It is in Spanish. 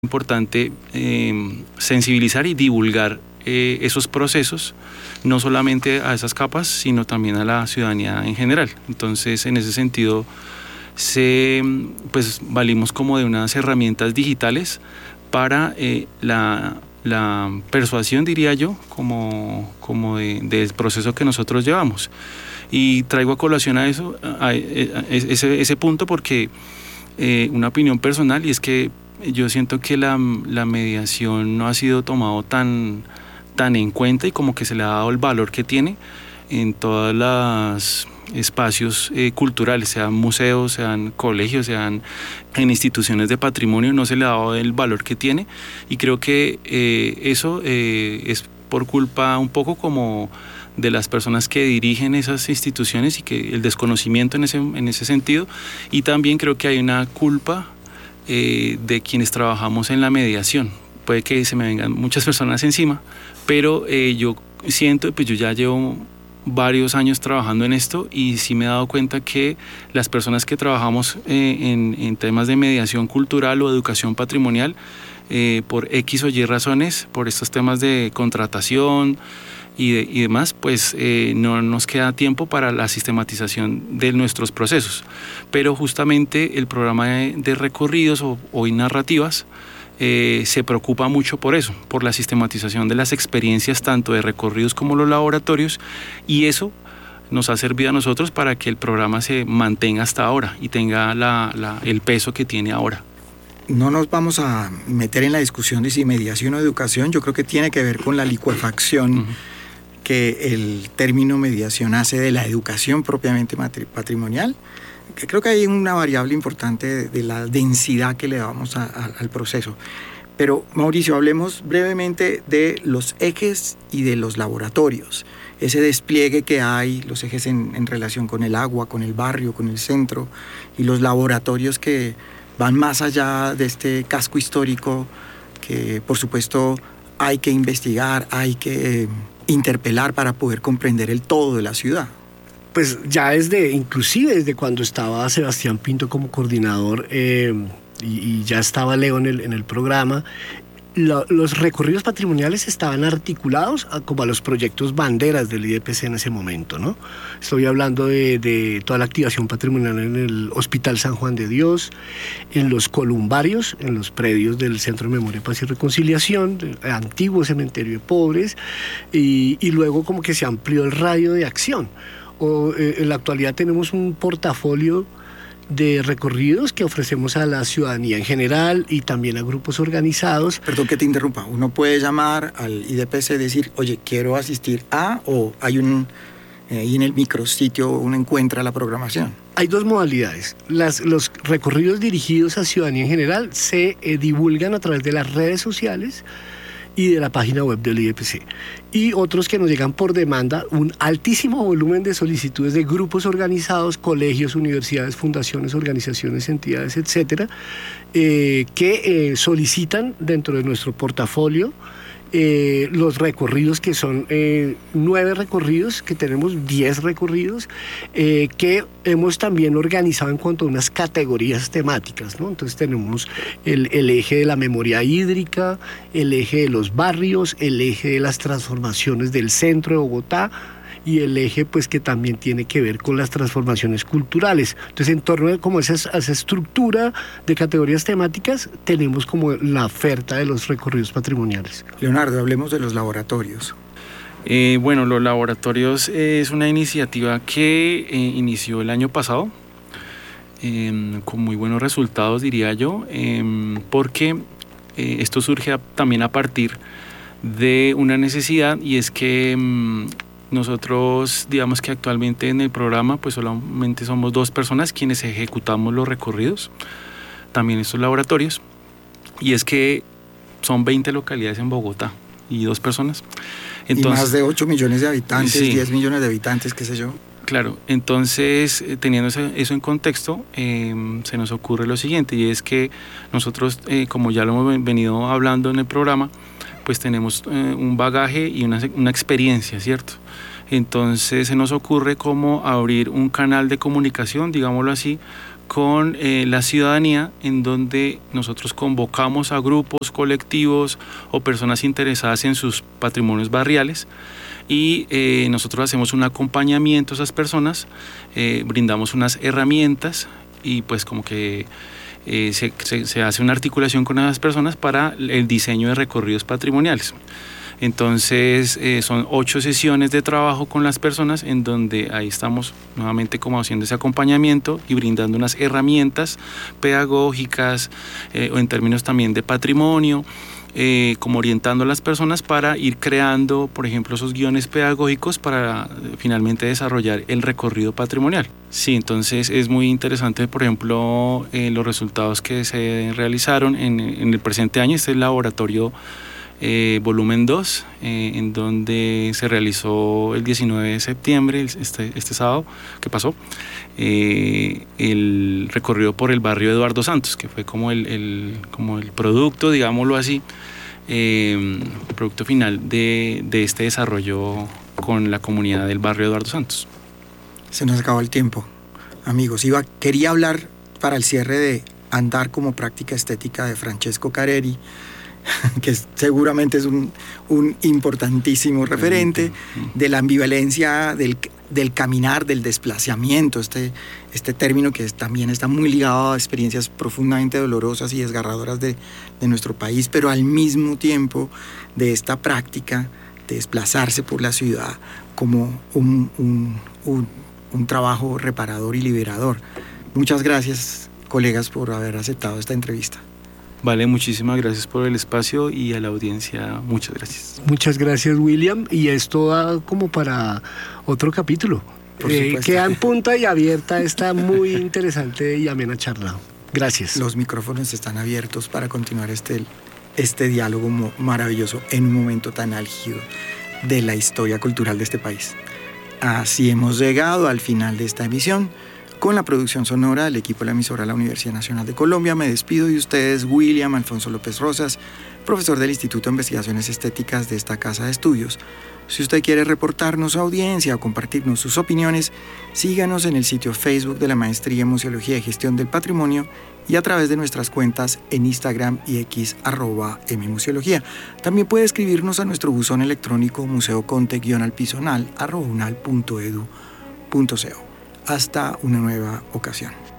importante sensibilizar y divulgar esos procesos, no solamente a esas capas, sino también a la ciudadanía en general. Entonces, en ese sentido, pues valimos como de unas herramientas digitales para la persuasión, diría yo, como del proceso que nosotros llevamos. Y traigo a colación a eso, ese punto, porque una opinión personal, y es que yo siento que la mediación no ha sido tomado tan en cuenta y como que se le ha dado el valor que tiene en todos los espacios culturales, sean museos, sean colegios, sean en instituciones de patrimonio, no se le ha dado el valor que tiene, y creo que eso es por culpa un poco como de las personas que dirigen esas instituciones y que el desconocimiento en ese sentido, y también creo que hay una culpa de quienes trabajamos en la mediación. Puede que se me vengan muchas personas encima, pero yo siento, pues yo ya llevo varios años trabajando en esto y sí me he dado cuenta que las personas que trabajamos en temas de mediación cultural o educación patrimonial, por X o Y razones, por estos temas de contratación y demás, pues no nos queda tiempo para la sistematización de nuestros procesos. Pero justamente el programa de recorridos o narrativas se preocupa mucho por eso, por la sistematización de las experiencias tanto de recorridos como los laboratorios, y eso nos ha servido a nosotros para que el programa se mantenga hasta ahora y tenga el peso que tiene ahora. No nos vamos a meter en la discusión de si mediación o educación. Yo creo que tiene que ver con la licuefacción que el término mediación hace de la educación propiamente patrimonial. Creo que hay una variable importante de la densidad que le damos al proceso. Pero, Mauricio, hablemos brevemente de los ejes y de los laboratorios. Ese despliegue que hay, los ejes en relación con el agua, con el barrio, con el centro, y los laboratorios que van más allá de este casco histórico que, por supuesto, hay que investigar, hay que interpelar para poder comprender el todo de la ciudad. Pues ya inclusive desde cuando estaba Sebastián Pinto como coordinador y ya estaba Leo en el programa, los recorridos patrimoniales estaban articulados como a los proyectos banderas del IDPC en ese momento, ¿no? Estoy hablando de toda la activación patrimonial en el Hospital San Juan de Dios, en los columbarios, en los predios del Centro de Memoria, Paz y Reconciliación, el antiguo cementerio de pobres, y luego como que se amplió el radio de acción. En la actualidad tenemos un portafolio de recorridos que ofrecemos a la ciudadanía en general y también a grupos organizados. Perdón que te interrumpa, uno puede llamar al IDPC y decir, oye, quiero asistir o hay ahí en el micrositio uno encuentra la programación. Hay dos modalidades. Los recorridos dirigidos a ciudadanía en general se divulgan a través de las redes sociales y de la página web del IDPC. Y otros que nos llegan por demanda, un altísimo volumen de solicitudes de grupos organizados, colegios, universidades, fundaciones, organizaciones, entidades, etcétera, que solicitan dentro de nuestro portafolio los recorridos, que son 9 recorridos, que tenemos 10 recorridos, que hemos también organizado en cuanto a unas categorías temáticas, ¿no? Entonces tenemos el eje de la memoria hídrica, el eje de los barrios, el eje de las transformaciones del centro de Bogotá, y el eje pues que también tiene que ver con las transformaciones culturales. Entonces, en torno a como esa estructura de categorías temáticas, tenemos como la oferta de los recorridos patrimoniales. Leonardo, hablemos de los laboratorios. Bueno, los laboratorios es una iniciativa que inició el año pasado, con muy buenos resultados, diría yo, porque esto surge también a partir de una necesidad, y es que nosotros, digamos que actualmente en el programa pues solamente somos 2 personas quienes ejecutamos los recorridos, también estos laboratorios, y es que son 20 localidades en Bogotá y 2 personas. Entonces, y más de 8 millones de habitantes, sí, 10 millones de habitantes, qué sé yo. Claro, entonces teniendo eso en contexto, se nos ocurre lo siguiente, y es que nosotros, como ya lo hemos venido hablando en el programa, pues tenemos un bagaje y una experiencia, ¿cierto? Entonces se nos ocurre cómo abrir un canal de comunicación, digámoslo así, con la ciudadanía, en donde nosotros convocamos a grupos, colectivos o personas interesadas en sus patrimonios barriales y nosotros hacemos un acompañamiento a esas personas, brindamos unas herramientas y pues como que se hace una articulación con esas personas para el diseño de recorridos patrimoniales. Entonces son 8 sesiones de trabajo con las personas en donde ahí estamos nuevamente como haciendo ese acompañamiento y brindando unas herramientas pedagógicas o en términos también de patrimonio, como orientando a las personas para ir creando, por ejemplo, esos guiones pedagógicos para finalmente desarrollar el recorrido patrimonial. Sí, entonces es muy interesante, por ejemplo, los resultados que se realizaron en el presente año. Este es el laboratorio volumen 2, en donde se realizó el 19 de septiembre, este sábado que pasó, el recorrido por el barrio Eduardo Santos, que fue como el producto, digámoslo así, producto final de este desarrollo con la comunidad del barrio Eduardo Santos. Se nos acabó el tiempo, amigos. Quería hablar para el cierre de Andar como práctica estética de Francesco Careri, que seguramente es un importantísimo referente de la ambivalencia del caminar, del desplazamiento, este término que también está muy ligado a experiencias profundamente dolorosas y desgarradoras de nuestro país, pero al mismo tiempo de esta práctica de desplazarse por la ciudad como un trabajo reparador y liberador. Muchas gracias, colegas, por haber aceptado esta entrevista. Vale, muchísimas gracias por el espacio y a la audiencia, muchas gracias. Muchas gracias, William, y esto da como para otro capítulo. Queda en punta y abierta esta muy interesante y amena charla. Gracias. Los micrófonos están abiertos para continuar este diálogo maravilloso en un momento tan álgido de la historia cultural de este país. Así hemos llegado al final de esta emisión. Con la producción sonora del equipo de la emisora de la Universidad Nacional de Colombia, me despido de ustedes, William Alfonso López Rosas, profesor del Instituto de Investigaciones Estéticas de esta casa de estudios. Si usted quiere reportarnos su audiencia o compartirnos sus opiniones, síganos en el sitio Facebook de la Maestría en Museología y Gestión del Patrimonio y a través de nuestras cuentas en Instagram y X @mmuseología. También puede escribirnos a nuestro buzón electrónico museoconte_unal@unal.edu.co. Hasta una nueva ocasión.